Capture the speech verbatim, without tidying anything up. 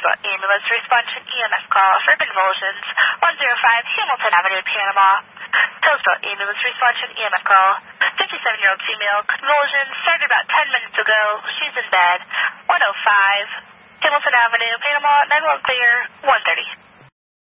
Townsville ambulance response to an E M S call for convulsions, one oh five Hamilton Avenue, Panama. Townsville ambulance response to an E M S call. fifty-seven-year-old female, convulsions started about ten minutes ago. She's in bed. one oh five Hamilton Avenue, Panama, nine one clear, one thirty.